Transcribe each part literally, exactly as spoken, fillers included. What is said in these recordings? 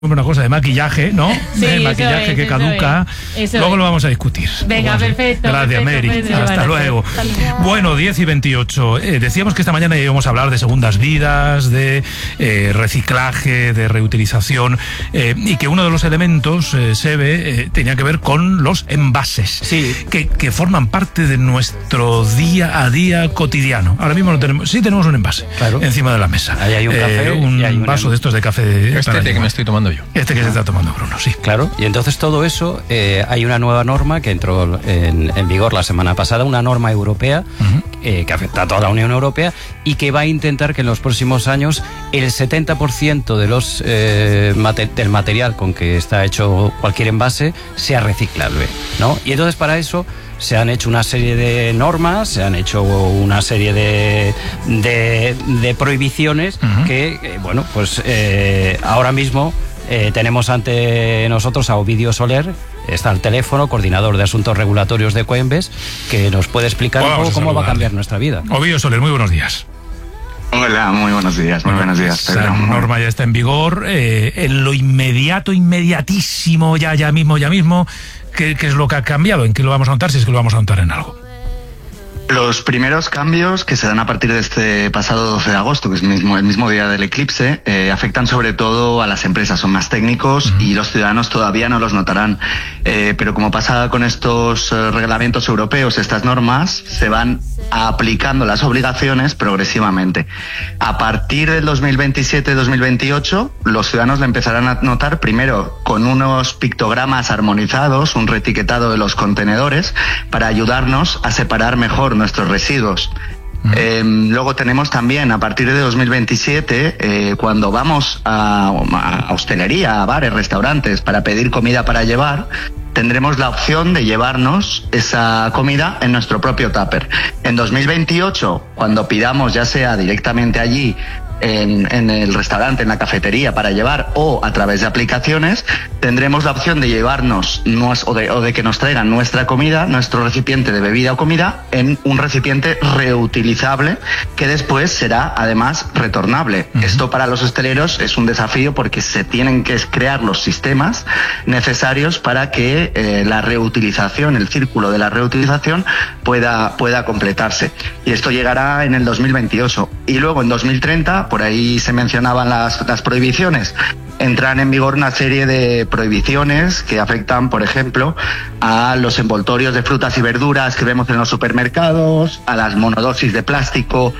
una cosa de maquillaje, ¿no? Sí, de maquillaje es, que caduca. Eso luego es. lo vamos a discutir. Venga, vamos a... perfecto. Gracias, perfecto, Mary. Pedro, Hasta vale, luego. Hasta luego. Bueno, diez y veintiocho. Eh, decíamos que esta mañana íbamos a hablar de segundas vidas, de eh, reciclaje, de reutilización, eh, y que uno de los elementos, eh, se ve, eh, tenía que ver con los envases, sí. que, que forman parte de nuestro día a día cotidiano. Ahora mismo no tenemos, sí tenemos un envase, claro, encima de la mesa. Ahí hay un café, eh, un y hay un vaso en... de estos de café. De, este que me estoy tomando yo. Este que se está tomando Bruno, sí. Claro, y entonces todo eso, eh, hay una nueva norma que entró en, en vigor la semana pasada, una norma europea uh-huh. eh, que afecta a toda la Unión Europea y que va a intentar que en los próximos años el setenta por ciento de los, eh, mate- del material con que está hecho cualquier envase sea reciclable, ¿no? Y entonces para eso se han hecho una serie de normas, se han hecho una serie de, de, de prohibiciones uh-huh. que, eh, bueno, pues eh, ahora mismo eh, tenemos ante nosotros a Ovidio Soler, está al teléfono, coordinador de asuntos regulatorios de Coembes, que nos puede explicar Vamos un poco cómo saludar. va a cambiar nuestra vida. Ovidio Soler, muy buenos días. Hola, muy buenos días, muy buenos días, Pedro. La norma ya está en vigor, eh, en lo inmediato, inmediatísimo, ya, ya mismo, ya mismo. ¿Qué, ¿Qué es lo que ha cambiado? ¿En qué lo vamos a notar? Si es que lo vamos a notar en algo. Los primeros cambios que se dan a partir de este pasado doce de agosto, que es el mismo, el mismo día del eclipse, eh, afectan sobre todo a las empresas, son más técnicos uh-huh. y los ciudadanos todavía no los notarán. Eh, pero como pasa con estos eh, reglamentos europeos, estas normas se van aplicando las obligaciones progresivamente. A partir del dos mil veintisiete dos mil veintiocho, los ciudadanos la empezarán a notar primero con unos pictogramas armonizados, un reetiquetado de los contenedores, para ayudarnos a separar mejor nuestros residuos. Uh-huh. Eh, luego tenemos también a partir de dos mil veintisiete, eh, cuando vamos a, a hostelería, a bares, restaurantes para pedir comida para llevar, tendremos la opción de llevarnos esa comida en nuestro propio tupper. En dos mil veintiocho, cuando pidamos ya sea directamente allí En, en el restaurante, en la cafetería para llevar o a través de aplicaciones, tendremos la opción de llevarnos nos, o, de, o de que nos traigan nuestra comida, nuestro recipiente de bebida o comida, en un recipiente reutilizable que después será además retornable. Uh-huh. Esto para los hosteleros es un desafío porque se tienen que crear los sistemas necesarios para que eh, la reutilización, el círculo de la reutilización pueda, pueda completarse. Y esto llegará en el dos mil veintiocho. Y luego en dos mil treinta, por ahí se mencionaban las, las prohibiciones, entran en vigor una serie de prohibiciones que afectan, por ejemplo, a los envoltorios de frutas y verduras que vemos en los supermercados, a las monodosis de plástico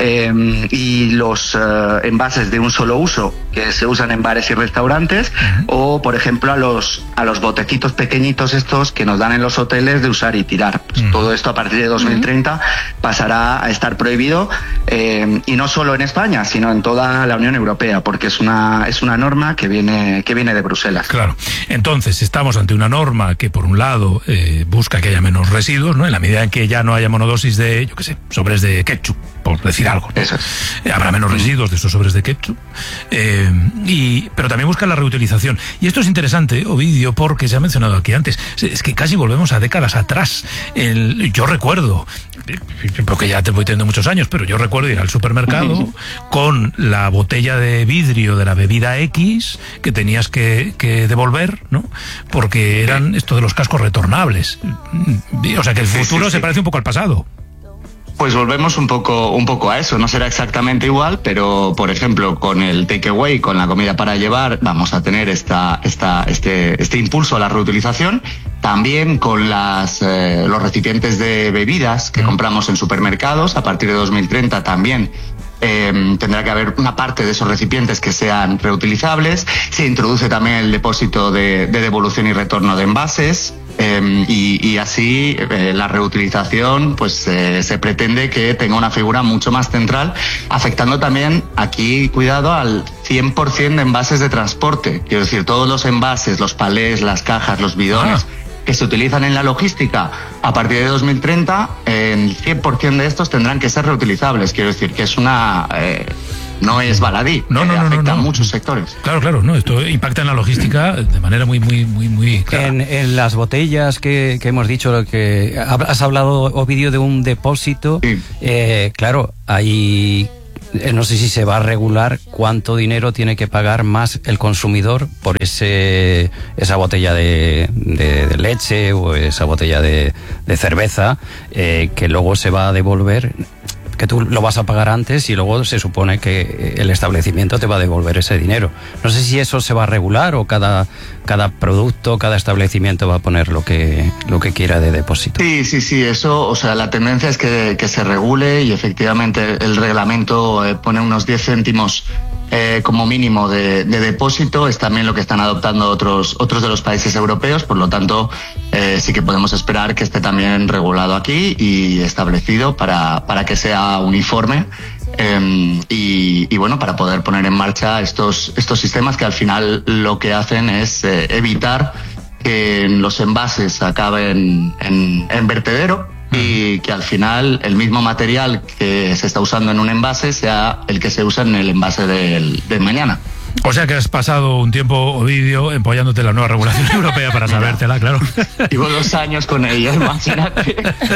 eh, y los eh, envases de un solo uso que se usan en bares y restaurantes, uh-huh. o, por ejemplo, a los, a los botecitos pequeñitos estos que nos dan en los hoteles de usar y tirar. Pues uh-huh. todo esto a partir de dos mil treinta uh-huh. pasará a estar prohibido, eh, y no solo en España, sino en toda la Unión Europea, porque es una, es una norma que viene, que viene de Bruselas. Claro. Entonces, estamos ante una norma que, por un lado, eh, busca que haya menos residuos, ¿no? En la medida en que ya no haya monodosis de, yo qué sé, sobres de ketchup, por decir algo, ¿no? Eso es. Eh, habrá menos residuos de esos sobres de ketchup. Eh, y, pero también busca la reutilización. Y esto es interesante, Ovidio, porque se ha mencionado aquí antes. Es que casi volvemos a décadas atrás. El, yo recuerdo, porque ya te voy teniendo muchos años, pero yo recuerdo ir al supermercado con la botella de vidrio de la bebida X que tenías que, que devolver, ¿no? Porque eran esto de los cascos retornables. O sea que el futuro sí, sí, se sí. parece un poco al pasado. Pues volvemos un poco, un poco a eso. No será exactamente igual, pero, por ejemplo, con el takeaway, con la comida para llevar, vamos a tener esta, esta, este, este impulso a la reutilización. También con las, eh, los recipientes de bebidas que compramos en supermercados, a partir de dos mil treinta también Eh, tendrá que haber una parte de esos recipientes que sean reutilizables. Se introduce también el depósito de, de devolución y retorno de envases, eh, y, y así eh, la reutilización pues eh, se pretende que tenga una figura mucho más central, afectando también aquí, cuidado, al cien por ciento de envases de transporte. Quiero decir, todos los envases, los palés, las cajas, los bidones ah. que se utilizan en la logística, a partir de dos mil treinta, el cien por ciento de estos tendrán que ser reutilizables. Quiero decir que es una... Eh, no es baladí, no, no, eh, no, afecta no, no. a muchos sectores. Claro, claro, no, esto impacta en la logística de manera muy, muy, muy, muy clara. En, en las botellas que, que hemos dicho, lo que has hablado, Ovidio, de un depósito, sí. eh, claro, hay no sé si se va a regular cuánto dinero tiene que pagar más el consumidor por ese esa botella de, de, de leche o esa botella de, de cerveza, eh, que luego se va a devolver, que tú lo vas a pagar antes y luego se supone que el establecimiento te va a devolver ese dinero. No sé si eso se va a regular o cada, cada producto, cada establecimiento va a poner lo que, lo que quiera de depósito. Sí, sí, sí, eso, o sea, la tendencia es que, que se regule y efectivamente el reglamento eh, pone unos diez céntimos eh, como mínimo de, de depósito. Es también lo que están adoptando otros, otros de los países europeos, por lo tanto eh, sí que podemos esperar que esté también regulado aquí y establecido para, para que sea uniforme. Eh, y, y bueno, para poder poner en marcha estos, estos sistemas que al final lo que hacen es eh, evitar que los envases acaben en, en vertedero y que al final el mismo material que se está usando en un envase sea el que se usa en el envase del, de mañana. O sea que has pasado un tiempo, Ovidio, empollándote la nueva regulación europea para sabértela, claro. Llevo dos años con ella, imagínate.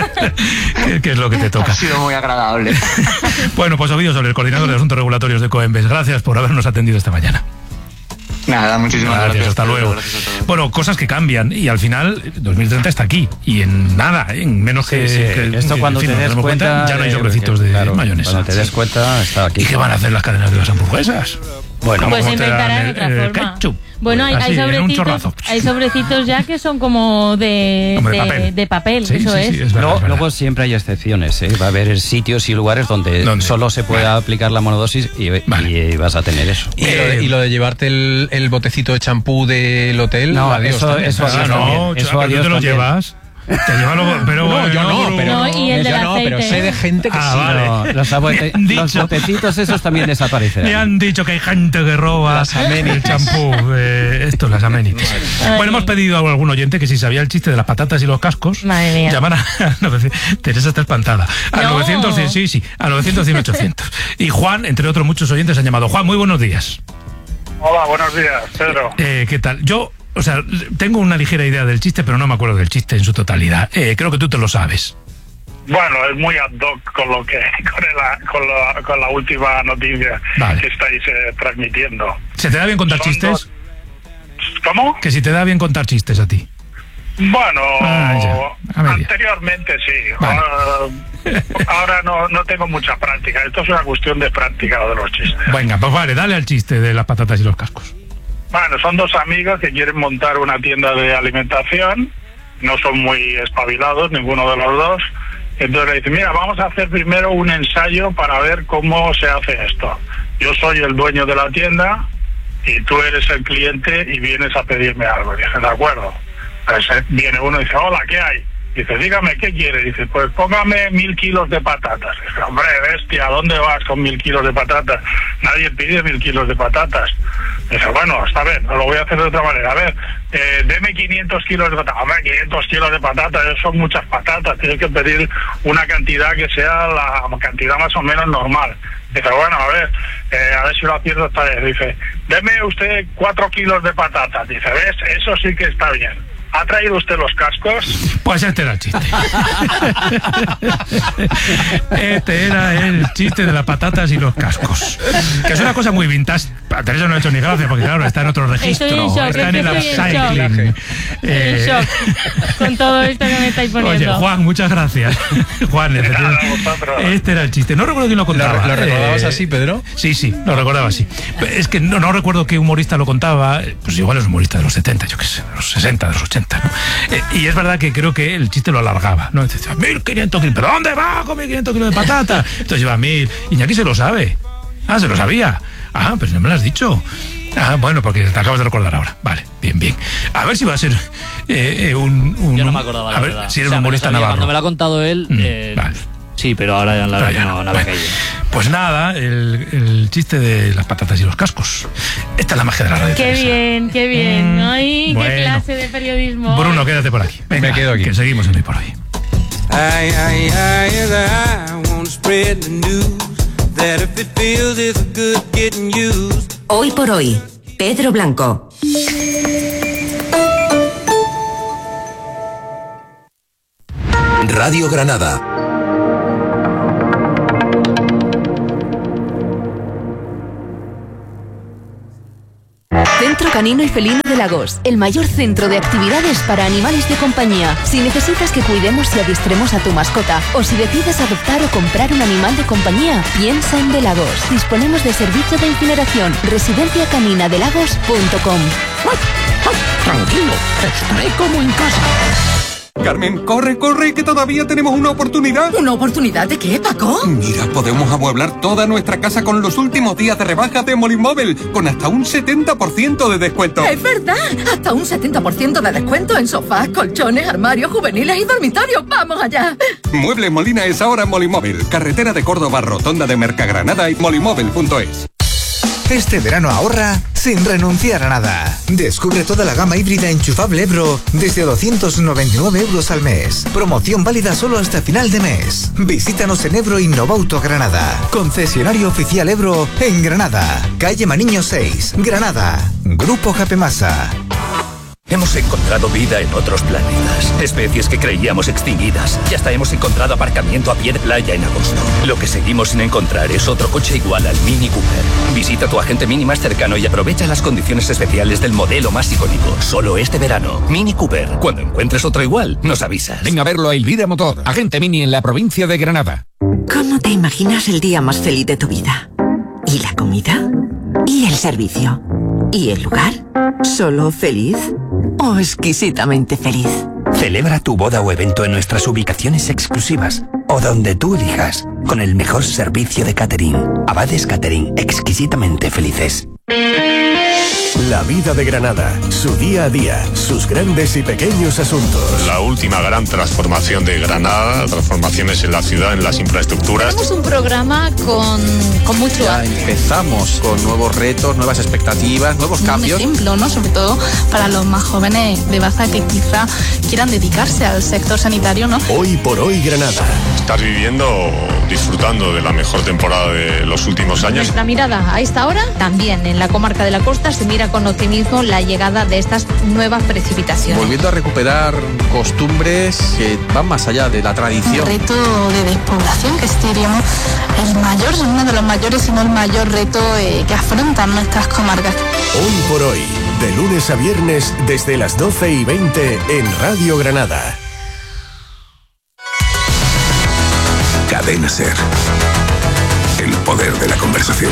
¿Qué, ¿Qué es lo que te toca? Ha sido muy agradable. Bueno, pues Ovidio Soler, el coordinador de asuntos regulatorios de Coembes, gracias por habernos atendido esta mañana. Nada, muchísimas gracias. gracias. Hasta luego. Bueno, cosas que cambian y al final dos mil treinta está aquí y en nada, en menos que, sí, sí. que esto cuando en fin, te des cuenta, cuenta ya no hay eh, sobrecitos que, de claro, mayonesa. Cuando te des cuenta está aquí. ¿Y qué van a hacer las cadenas de las hamburguesas? Bueno, pues ¿cómo te dan inventarán el- otra el forma. ketchup? Bueno, hay, Así, hay en un sobrecitos, chorrazo. hay sobrecitos ya que son como de, Como de de, papel. de papel, Sí, eso sí, es. sí, es verdad, Luego, es verdad. luego siempre hay excepciones, ¿eh? Va a haber sitios y lugares donde ¿Dónde? solo se pueda aplicar la monodosis y, Vale. y vas a tener eso. ¿Y, lo de, y lo de llevarte el, el botecito de champú del hotel? No, adiós eso- también. eso Ah, adiós no, también. chaval, Eso ¿tú adiós te lo también. llevas? Te lleva lo, pero No, yo no, Bruno. pero, No, y el del yo no, pero aceite. sé de gente que Ah, sí. vale. No, los, abote- Me han los dicho. botecitos esos también Me desaparecerán. han dicho que hay gente que roba Las amenities. el champú, eh, esto, las amenities. Ay. Bueno, hemos pedido a algún oyente que si sabía el chiste de las patatas y los cascos, Madre mía. llamar a... Teresa está espantada. Al No. novecientos, sí, sí, al novecientos, cien, ochocientos. Y Juan, entre otros muchos oyentes, han llamado. Juan, muy buenos días. Hola, buenos días, Pedro. Eh, ¿Qué tal? Yo, o sea, tengo una ligera idea del chiste, pero no me acuerdo del chiste en su totalidad. Eh, creo que tú te lo sabes. Bueno, es muy ad hoc con lo que con, el- con, la, con la última noticia Vale. que estáis eh, transmitiendo. ¿Se te da bien contar Son chistes? dos- ¿Cómo? Que si te da bien contar chistes a ti. Bueno, Ah, ya, a media. anteriormente sí. Vale. Ahora, ahora no, no tengo mucha práctica. Esto es una cuestión de práctica lo de los chistes. Venga, pues vale, dale al chiste de las patatas y los cascos. Bueno, son dos amigos que quieren montar una tienda de alimentación. No son muy espabilados, ninguno de los dos. Entonces le dicen, mira, vamos a hacer primero un ensayo para ver cómo se hace esto. Yo soy el dueño de la tienda y tú eres el cliente y vienes a pedirme algo. Dice, de acuerdo. Pues eh, viene uno y dice, hola, ¿qué hay? Dice, dígame, ¿qué quiere? Dice, pues póngame mil kilos de patatas. Dice, hombre, bestia, ¿a dónde vas con mil kilos de patatas? Nadie pide mil kilos de patatas. Dice, bueno, está bien, lo voy a hacer de otra manera. A ver, eh, deme quinientos kilos de patatas. Hombre, quinientos kilos de patatas, eso son muchas patatas. Tienes que pedir una cantidad que sea la cantidad más o menos normal. Dice, bueno, a ver, eh, a ver si lo acierto esta vez. Dice, deme usted cuatro kilos de patatas. Dice, ¿ves? Eso sí que está bien. ¿Ha traído usted los cascos? Pues este era el chiste. Este era el chiste de las patatas y los cascos. Que es una cosa muy vintage. A Teresa no ha hecho ni gracia porque, claro, está en otro registro. Estoy en shock, está en el estoy en upcycling. En Eh, shock con todo esto que me estáis Oye, poniendo. Juan, muchas gracias. Juan, nada, efectivamente, vosotros. este era el chiste. No recuerdo quién lo ¿Lo, contaba. lo recordabas Eh, así, Pedro? Sí, sí, lo recordaba así. Es que no, no recuerdo qué humorista lo contaba. Pues igual es un humorista de los setenta, yo qué sé, de los sesenta, de los ochenta, ¿no? Eh, y es verdad que creo que el chiste lo alargaba, ¿no? Decía, mil quinientos kilos, ¿pero dónde va con mil quinientos kilos de patata? Entonces lleva mil. Iñaki se lo sabe. Ah, se lo sabía. Ah, pero no me lo has dicho. Ah, bueno, porque te acabas de recordar ahora. Vale, bien, bien. A ver si va a ser eh, eh, un, un... Yo no me acordaba, A la ver, verdad. si eres O sea, un me lo humorista sabía, navarro. Cuando me lo ha contado él, Mm, eh, vale. sí, pero ahora ya la Pero verdad ya que no, no. nada Bueno, que yo. pues nada, el, el chiste de las patatas y los cascos. Esta es la magia de la radio. Qué Teresa. bien, qué bien. Mm, Ay, bueno. qué clase de periodismo. Bruno, quédate por aquí. Venga, Me quedo aquí. Que seguimos en Hoy por Hoy. I, I, I, I won't spread the news that if it feels it's good getting used. Hoy por Hoy, Pedro Blanco. Radio Granada. Canino y Felino de Lagos, el mayor centro de actividades para animales de compañía. Si necesitas que cuidemos y adiestremos a tu mascota, o si decides adoptar o comprar un animal de compañía, piensa en De Lagos. Disponemos de servicio de incineración. residencia canina de lagos punto com. Tranquilo, estaré como en casa. Carmen, corre, corre, que todavía tenemos una oportunidad. ¿Una oportunidad de qué, Paco? Mira, podemos amueblar toda nuestra casa con los últimos días de rebajas de Molimóvil, con hasta un setenta por ciento de descuento. ¡Es verdad! Hasta un setenta por ciento de descuento en sofás, colchones, armarios juveniles y dormitorios. ¡Vamos allá! Muebles Molina es ahora Molimóvil. Carretera de Córdoba, rotonda de Mercagranada y molimóvil punto es. Este verano ahorra sin renunciar a nada. Descubre toda la gama híbrida enchufable Ebro desde doscientos noventa y nueve euros al mes. Promoción válida solo hasta final de mes. Visítanos en Ebro Innovauto Granada. Concesionario oficial Ebro en Granada. Calle Maniño seis, Granada. Grupo Japemasa. Hemos encontrado vida en otros planetas, especies que creíamos extinguidas, y hasta hemos encontrado aparcamiento a pie de playa en agosto. Lo que seguimos sin encontrar es otro coche igual al Mini Cooper. Visita tu agente Mini más cercano y aprovecha las condiciones especiales del modelo más icónico. Solo este verano. Mini Cooper. Cuando encuentres otro igual, nos avisas. Ven a verlo a Elvira Motor, agente Mini en la provincia de Granada. ¿Cómo te imaginas el día más feliz de tu vida? ¿Y la comida? ¿Y el servicio? ¿Y el lugar? ¿Solo feliz? ¿O exquisitamente feliz? Celebra tu boda o evento en nuestras ubicaciones exclusivas o donde tú elijas, con el mejor servicio de catering. Abades Catering, exquisitamente felices. La vida de Granada, su día a día, sus grandes y pequeños asuntos. La última gran transformación de Granada, transformaciones en la ciudad, en las infraestructuras. Tenemos un programa con, con mucho Ya arte. empezamos con nuevos retos, nuevas expectativas, nuevos cambios. Un ejemplo, ¿no? Sobre todo para los más jóvenes de Baza que quizá quieran dedicarse al sector sanitario, ¿no? Hoy por hoy Granada. Estás viviendo, disfrutando de la mejor temporada de los últimos años. Nuestra mirada a esta hora, también en la comarca de la Costa, se mira con optimismo la llegada de estas nuevas precipitaciones. Volviendo a recuperar costumbres que van más allá de la tradición. El reto de despoblación, que es diríamos el mayor, uno de los mayores, si no el mayor reto eh, que afrontan nuestras comarcas. Hoy por hoy, de lunes a viernes desde las doce y veinte en Radio Granada. Cadena SER. El poder de la conversación.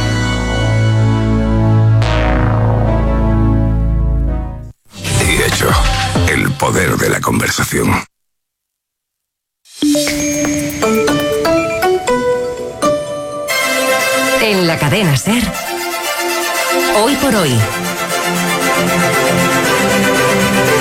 Y hecho, el poder de la conversación. En la cadena SER. Hoy por hoy.